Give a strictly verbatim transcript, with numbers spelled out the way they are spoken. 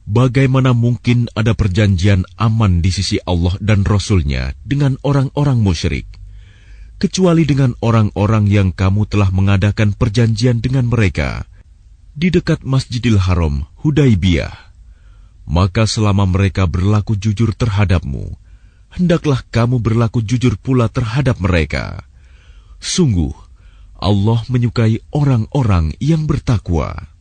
Bagaimana mungkin ada perjanjian aman di sisi Allah dan Rasul-Nya dengan orang-orang musyrik, kecuali dengan orang-orang yang kamu telah mengadakan perjanjian dengan mereka di dekat Masjidil Haram, Hudaibiyah. Maka selama mereka berlaku jujur terhadapmu, hendaklah kamu berlaku jujur pula terhadap mereka. Sungguh, Allah menyukai orang-orang yang bertakwa.